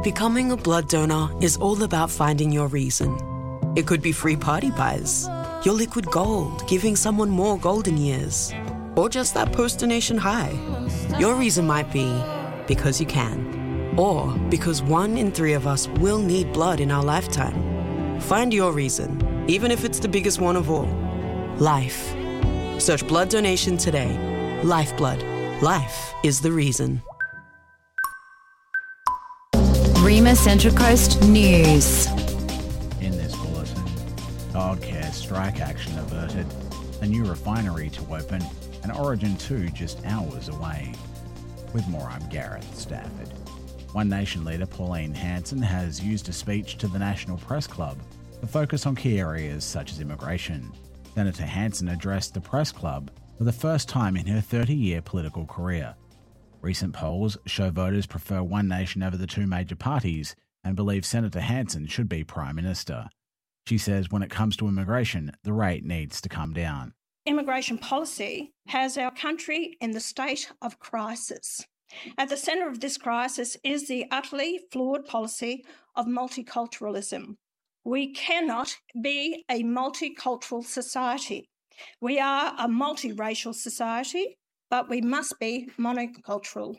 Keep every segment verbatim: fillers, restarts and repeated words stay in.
Becoming a blood donor is all about finding your reason. It could be free party pies, your liquid gold, giving someone more golden years, or just that post-donation high. Your reason might be because you can, or because one in three of us will need blood in our lifetime. Find your reason, even if it's the biggest one of all. Life. Search blood donation today. Lifeblood. Life is the reason. Rima Central Coast News. In this bulletin, childcare strike action averted, a new refinery to open, and Origin two just hours away. With more, I'm Gareth Stafford. One Nation leader Pauline Hanson has used a speech to the National Press Club to focus on key areas such as immigration. Senator Hanson addressed the Press Club for the first time in her thirty-year political career. Recent polls show voters prefer One Nation over the two major parties and believe Senator Hanson should be Prime Minister. She says when it comes to immigration, the rate needs to come down. Immigration policy has our country in the state of crisis. At the centre of this crisis is the utterly flawed policy of multiculturalism. We cannot be a multicultural society. We are a multiracial society, but we must be monocultural.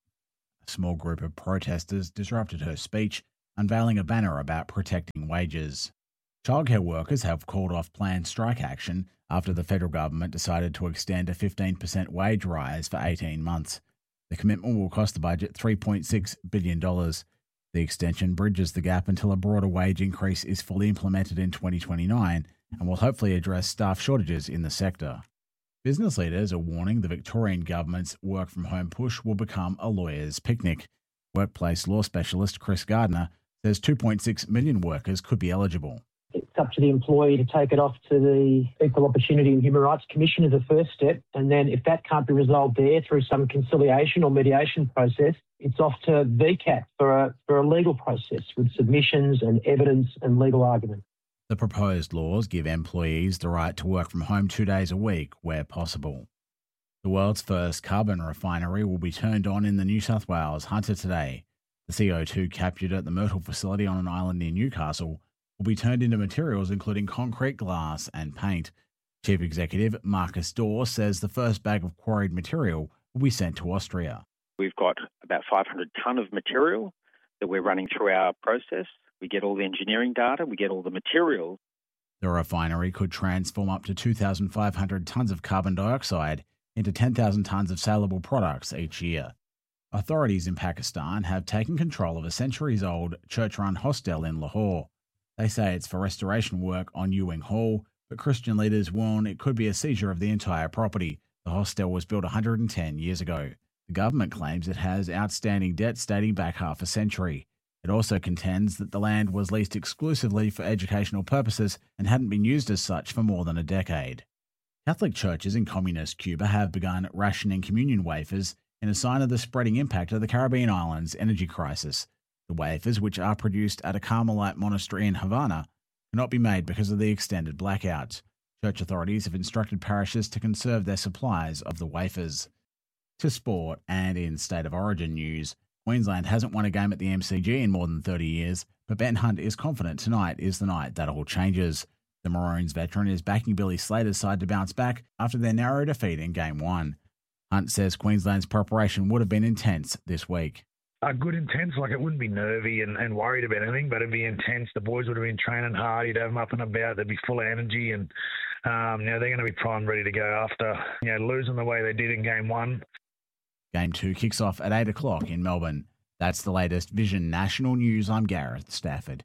A small group of protesters disrupted her speech, unveiling a banner about protecting wages. Childcare workers have called off planned strike action after the federal government decided to extend a fifteen percent wage rise for eighteen months. The commitment will cost the budget three point six billion dollars. The extension bridges the gap until a broader wage increase is fully implemented in twenty twenty-nine and will hopefully address staff shortages in the sector. Business leaders are warning the Victorian government's work-from-home push will become a lawyer's picnic. Workplace law specialist Chris Gardner says two point six million workers could be eligible. It's up to the employee to take it off to the Equal Opportunity and Human Rights Commission as a first step, and then if that can't be resolved there through some conciliation or mediation process, it's off to V CAT for a, for a legal process with submissions and evidence and legal argument. The proposed laws give employees the right to work from home two days a week where possible. The world's first carbon refinery will be turned on in the New South Wales Hunter today. The C O two captured at the Myrtle facility on an island near Newcastle will be turned into materials including concrete, glass and paint. Chief Executive Marcus Dorr says the first bag of quarried material will be sent to Austria. We've got about five hundred tonne of material that we're running through our process. We get all the engineering data, we get all the materials. The refinery could transform up to two thousand five hundred tonnes of carbon dioxide into ten thousand tonnes of saleable products each year. Authorities in Pakistan have taken control of a centuries-old church-run hostel in Lahore. They say it's for restoration work on Ewing Hall, but Christian leaders warn it could be a seizure of the entire property. The hostel was built one hundred ten years ago. The government claims it has outstanding debts dating back half a century. It also contends that the land was leased exclusively for educational purposes and hadn't been used as such for more than a decade. Catholic churches in communist Cuba have begun rationing communion wafers in a sign of the spreading impact of the Caribbean islands' energy crisis. The wafers, which are produced at a Carmelite monastery in Havana, cannot be made because of the extended blackouts. Church authorities have instructed parishes to conserve their supplies of the wafers. To sport and in State of Origin news, Queensland hasn't won a game at the M C G in more than thirty years, but Ben Hunt is confident tonight is the night that all changes. The Maroons veteran is backing Billy Slater's side to bounce back after their narrow defeat in Game one. Hunt says Queensland's preparation would have been intense this week. A good intense, like it wouldn't be nervy and, and worried about anything, but it'd be intense. The boys would have been training hard. You'd have them up and about. They'd be full of energy, and um, you know, they're going to be primed, ready to go after you know losing the way they did in Game one. Game two kicks off at eight o'clock in Melbourne. That's the latest Vision National News. I'm Gareth Stafford.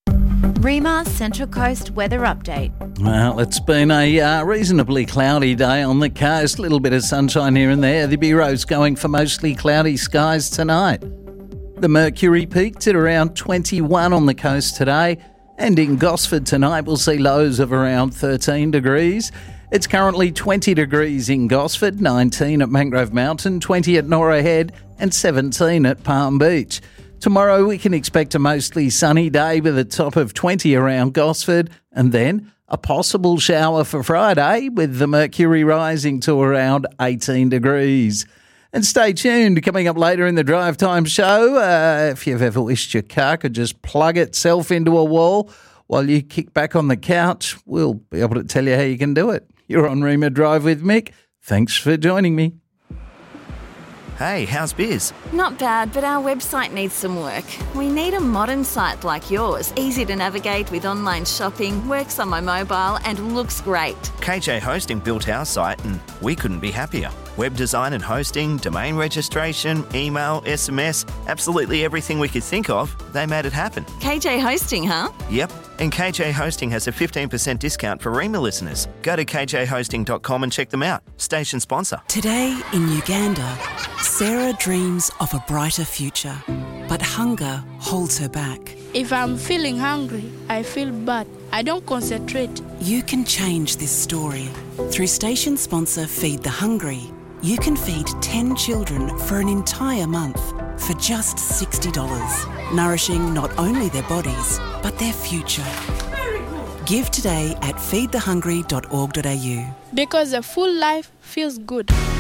Rima Central Coast weather update. Well, it's been a uh, reasonably cloudy day on the coast. A little bit of sunshine here and there. The Bureau's going for mostly cloudy skies tonight. The mercury peaked at around twenty-one on the coast today, and in Gosford tonight we'll see lows of around thirteen degrees. It's currently twenty degrees in Gosford, nineteen at Mangrove Mountain, twenty at Norah Head and seventeen at Palm Beach. Tomorrow we can expect a mostly sunny day with a top of twenty around Gosford, and then a possible shower for Friday with the mercury rising to around eighteen degrees. And stay tuned. Coming up later in the Drive Time show, uh, if you've ever wished your car could just plug itself into a wall while you kick back on the couch, we'll be able to tell you how you can do it. You're on Rima Drive with Mick. Thanks for joining me. Hey, how's biz? Not bad, but our website needs some work. We need a modern site like yours, easy to navigate with online shopping, works on my mobile and looks great. K J Hosting built our site and we couldn't be happier. Web design and hosting, domain registration, email, S M S, absolutely everything we could think of, they made it happen. K J Hosting, huh? Yep, and K J Hosting has a fifteen percent discount for Rima listeners. Go to k j hosting dot com and check them out. Station sponsor. Today in Uganda, Sarah dreams of a brighter future, but hunger holds her back. If I'm feeling hungry, I feel bad. I don't concentrate. You can change this story. Through station sponsor Feed the Hungry, you can feed ten children for an entire month for just sixty dollars, nourishing not only their bodies, but their future. Very good. Give today at feed the hungry dot org dot a u. Because a full life feels good.